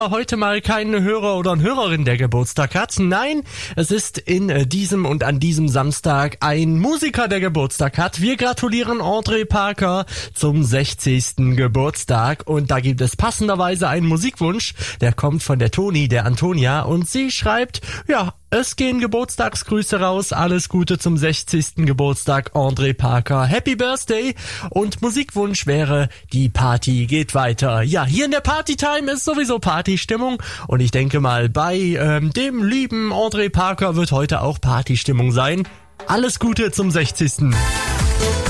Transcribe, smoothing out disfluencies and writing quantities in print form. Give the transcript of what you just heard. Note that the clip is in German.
Heute mal kein Hörer oder eine Hörerin, der Geburtstag hat. Nein, es ist in diesem und an diesem Samstag ein Musiker, der Geburtstag hat. Wir gratulieren André Parker zum 60. Geburtstag und da gibt es passenderweise einen Musikwunsch, der kommt von der Toni, der Antonia, und sie schreibt, ja, es gehen Geburtstagsgrüße raus, alles Gute zum 60. Geburtstag André Parker, Happy Birthday, und Musikwunsch wäre, die Party geht weiter. Ja, hier in der Partytime ist sowieso Partystimmung und ich denke mal, bei dem lieben André Parker wird heute auch Partystimmung sein. Alles Gute zum 60.